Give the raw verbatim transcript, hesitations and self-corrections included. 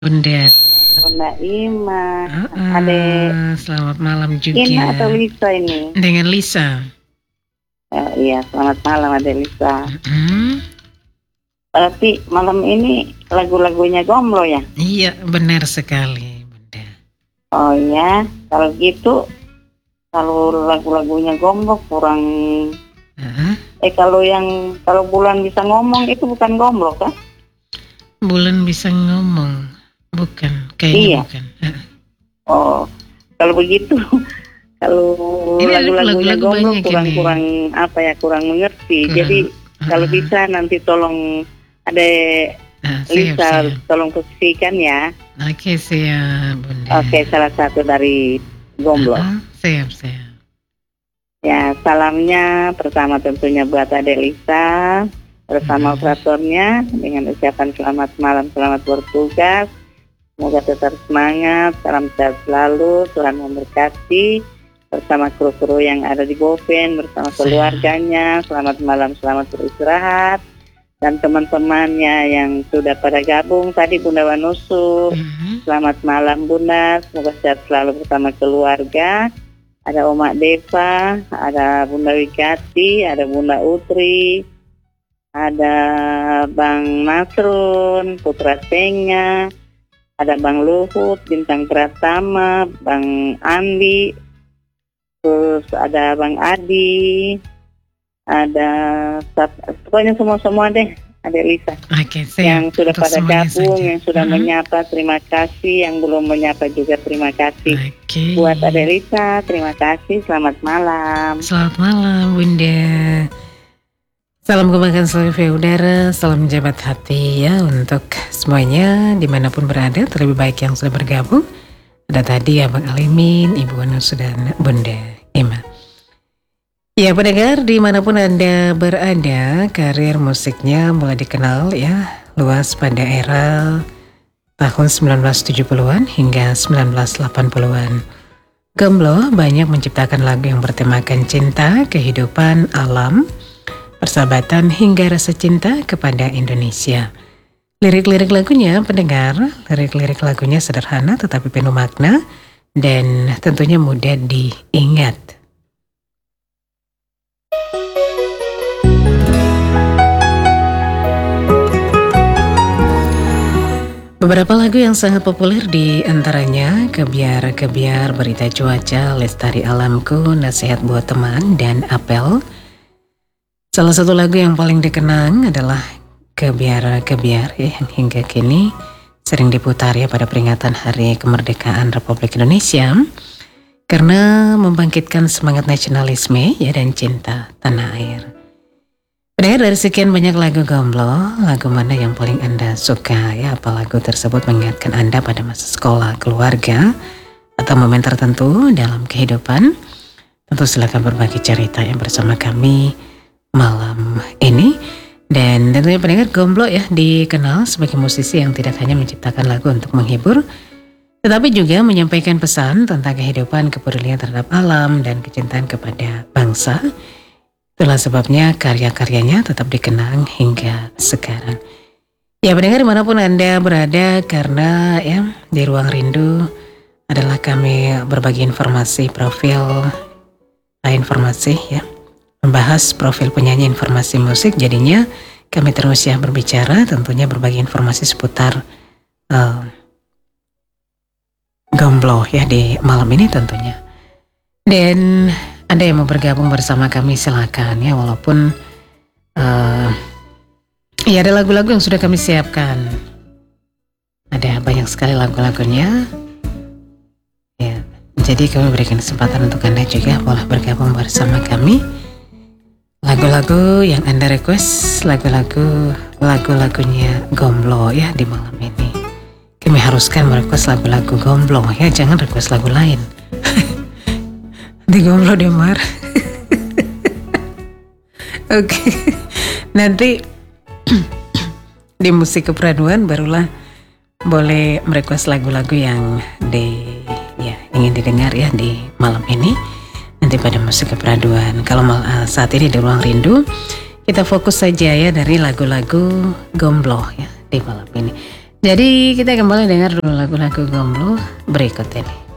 Bunda. Bunda Ima, Uh-uh, Adek selamat malam juga. Ina atau Lisa ini? Dengan Lisa. Oh, iya, selamat malam Adek Lisa. Uh-uh. Tapi malam ini lagu-lagunya Gomblo ya? Iya, benar sekali, Bunda. Oh ya, kalau gitu, kalau lagu-lagunya Gomblo kurang. Uh-huh. Eh kalau yang kalau Bulan bisa ngomong itu bukan Gomblo kan? Bulan bisa ngomong. Bukan, kayaknya iya. bukan. Oh, kalau begitu, kalau lagu-lagunya Gomblo kurang-kurang apa ya, kurang mengerti. Kurang, Jadi uh, kalau bisa nanti tolong ada uh, Lisa, siap. Tolong posisikan ya. Oke, siap, Bunda. Oke, salah satu dari Gomblo. Uh, siap, siap. Ya, salamnya pertama tentunya buat Ade Lisa bersama uh. operatornya dengan ucapan selamat malam, selamat bertugas. Semoga tetap semangat, salam sehat selalu, Tuhan memberkati bersama kru-kru yang ada di Gopen, bersama keluarganya, selamat malam, selamat beristirahat. Dan teman-temannya yang sudah pada gabung tadi, Bunda Wanusu, mm-hmm. selamat malam Bunda, semoga sehat selalu bersama keluarga. Ada Oma Deva, ada Bunda Wikati, ada Bunda Utri, ada Bang Nasrun, Putra Senya, ada Bang Luhut, Bintang Pratama, Bang Andi, terus ada Bang Adi, ada pokoknya semua-semua deh, ada Lisa. Oke, yang sudah pada gabung, yang sudah uh-huh. menyapa, terima kasih. Yang belum menyapa juga terima kasih. Oke. Buat ada Lisa, terima kasih. Selamat malam. Selamat malam, Bunda. Salam kebaikan selalu udara, salam jabat hati ya untuk semuanya dimanapun berada, terlebih baik yang sudah bergabung. Ada tadi Abang Alimin, Ibu Wanusu dan Bunda Ima. Ya pendengar dimanapun Anda berada, karir musiknya mulai dikenal ya luas pada era tahun sembilan belas tujuh puluhan hingga sembilan belas delapan puluhan. Gomblo banyak menciptakan lagu yang bertemakan cinta, kehidupan, alam, persahabatan hingga rasa cinta kepada Indonesia. Lirik-lirik lagunya, pendengar, lirik-lirik lagunya sederhana tetapi penuh makna dan tentunya mudah diingat. Beberapa lagu yang sangat populer di antaranya Kebiar Kebiar, Berita Cuaca, Lestari Alamku, Nasihat Buat Teman, dan Apel. Salah satu lagu yang paling dikenang adalah Kebiar Kebiar ya, yang hingga kini sering diputar ya pada peringatan Hari Kemerdekaan Republik Indonesia karena membangkitkan semangat nasionalisme ya dan cinta tanah air. Pendengar, dari sekian banyak lagu Gomblo, lagu mana yang paling Anda suka ya? Apa lagu tersebut mengingatkan Anda pada masa sekolah, keluarga, atau momen tertentu dalam kehidupan? Tentu silakan berbagi cerita yang bersama kami malam ini. Dan tentunya pendengar, Gomblo ya dikenal sebagai musisi yang tidak hanya menciptakan lagu untuk menghibur, tetapi juga menyampaikan pesan tentang kehidupan, kepedulian terhadap alam, dan kecintaan kepada bangsa. Itulah sebabnya karya-karyanya tetap dikenang hingga sekarang. Ya pendengar dimanapun Anda berada, karena ya di Ruang Rindu adalah kami berbagi informasi profil, informasi ya, membahas profil penyanyi, informasi musik. Jadinya kami terus ya berbicara, tentunya berbagi informasi seputar uh, Gomblo ya di malam ini tentunya. Dan Anda yang mau bergabung bersama kami silakan ya, walaupun uh, ya ada lagu-lagu yang sudah kami siapkan. Ada banyak sekali lagu-lagunya. Ya, jadi kami berikan kesempatan untuk Anda juga boleh bergabung bersama kami. Lagu-lagu yang Anda request, lagu-lagu lagu-lagunya Gomblo ya di malam ini. Kami haruskan merequest lagu-lagu Gomblo ya, jangan request lagu lain. Di Gomblo Demar. Oke, okay. Nanti di musik keperaduan barulah boleh merequest lagu-lagu yang di ya ingin didengar ya di malam ini. Nanti pada musik keperaduan. Kalau uh, saat ini di Ruang Rindu kita fokus saja ya dari lagu-lagu Gomblo ya di malam ini. Jadi kita kembali dengar dulu lagu-lagu Gomblo berikut ini.